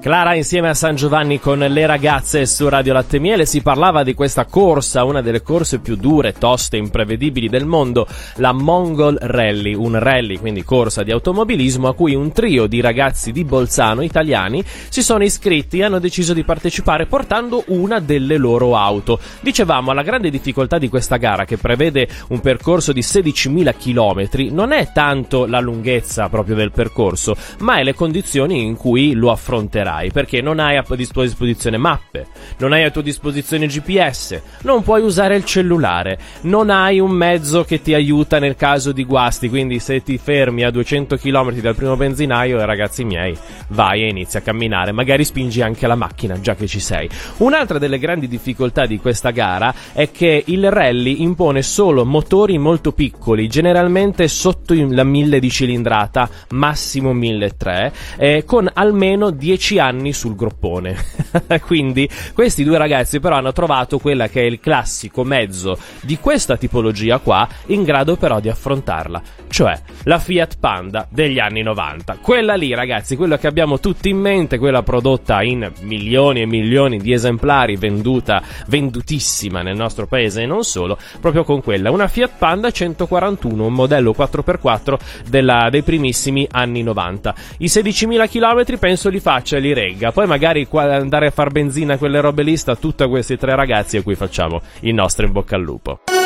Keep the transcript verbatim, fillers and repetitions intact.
Clara insieme a San Giovanni con le ragazze su Radio Latte Miele. Si parlava di questa corsa, una delle corse più dure, toste, imprevedibili del mondo, la Mongol Rally, un rally, quindi corsa di automobilismo, a cui un trio di ragazzi di Bolzano italiani si sono iscritti e hanno deciso di partecipare portando una delle loro auto. Dicevamo, la grande difficoltà di questa gara, che prevede un percorso di sedicimila chilometri, non è tanto la lunghezza proprio del percorso, ma è le condizioni in cui lo affronterai, perché non hai a tua disposizione mappe, non hai a tua disposizione G P S, non puoi usare il cellulare, non hai un mezzo che ti aiuta nel caso di guasti, quindi se ti fermi a duecento chilometri dal primo benzinaio, ragazzi miei, vai e inizi a camminare, magari spingi anche la macchina già che ci sei. Un'altra delle grandi difficoltà di questa gara è che il rally impone solo motori molto piccoli, generalmente sotto la mille di cilindrata, massimo milletrecento, eh, con almeno dieci anni sul groppone. Quindi questi due ragazzi però hanno trovato quella che è il classico mezzo di questa tipologia qua, in grado però di affrontarla, cioè la Fiat Panda degli anni novanta. Quella lì, ragazzi, quella che abbiamo tutti in mente, quella prodotta in milioni e milioni di esemplari, venduta, vendutissima nel nostro paese e non solo, proprio con quella, una Fiat Panda centoquarantuno, un modello quattro per quattro della, dei primissimi anni novanta. I sedicimila chilometri penso li faccia e li regga, poi magari qua andare a far benzina, quelle robe lì, sta tutti questi tre ragazzi a cui facciamo il nostro in bocca al lupo.